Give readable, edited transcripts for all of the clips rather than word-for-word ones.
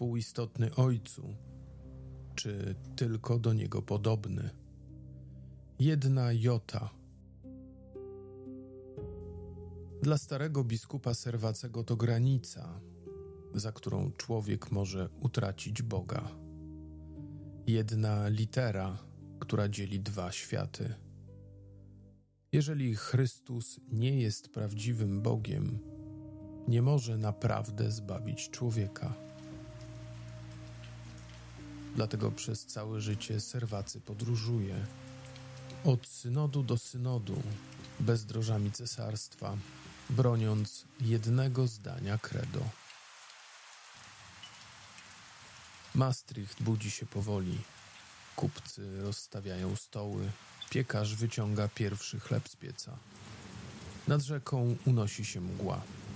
współistotny Ojcu, czy tylko do Niego podobny. Jedna jota. Dla starego biskupa Serwacego to granica, za którą człowiek może utracić Boga. Jedna litera, która dzieli dwa światy. Jeżeli Chrystus nie jest prawdziwym Bogiem, nie może naprawdę zbawić człowieka. Dlatego przez całe życie Serwacy podróżuje. Od synodu do synodu, bezdrożami cesarstwa, broniąc jednego zdania credo. Maastricht budzi się powoli. Kupcy rozstawiają stoły, piekarz wyciąga pierwszy chleb z pieca. Nad rzeką unosi się mgła.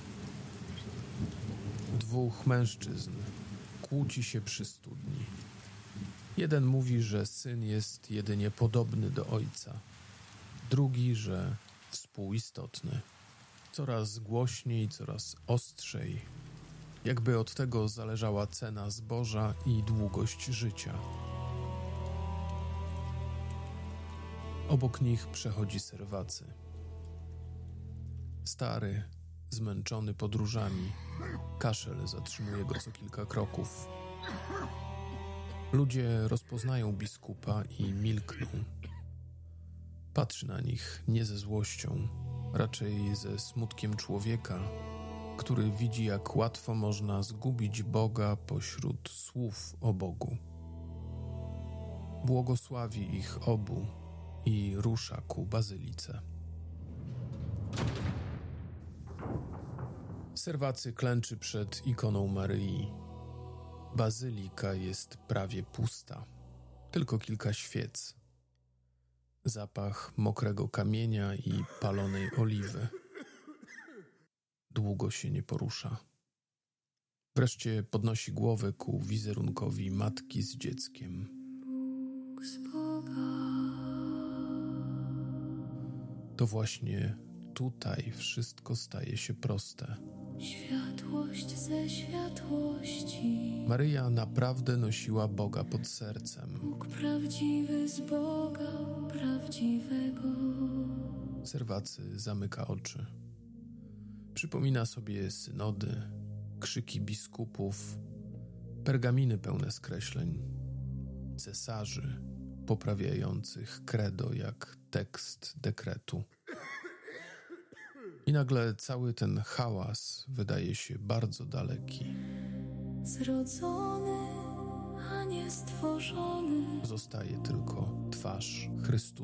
Dwóch mężczyzn kłóci się przy studni. Jeden mówi, że syn jest jedynie podobny do ojca. Drugi, że współistotny. Coraz głośniej, coraz ostrzej. Jakby od tego zależała cena zboża i długość życia. Obok nich przechodzi Serwacy. Stary, zmęczony podróżami, kaszel zatrzymuje go co kilka kroków. Ludzie rozpoznają biskupa i milkną. Patrzy na nich nie ze złością, raczej ze smutkiem człowieka, który widzi, jak łatwo można zgubić Boga pośród słów o Bogu. Błogosławi ich obu i rusza ku bazylice. Serwacy klęczy przed ikoną Maryi. Bazylika jest prawie pusta, tylko kilka świec. Zapach mokrego kamienia i palonej oliwy. Długo się nie porusza. Wreszcie podnosi głowę ku wizerunkowi matki z dzieckiem. Bóg z Boga. To właśnie tutaj wszystko staje się proste. Światłość ze światłości. Maryja naprawdę nosiła Boga pod sercem. Bóg prawdziwy z Boga prawdziwego. Serwacy zamyka oczy. Przypomina sobie synody, krzyki biskupów, pergaminy pełne skreśleń, cesarzy poprawiających credo jak tekst dekretu. I nagle cały ten hałas wydaje się bardzo daleki. Zrodzony, a nie stworzony. Zostaje tylko twarz Chrystusa.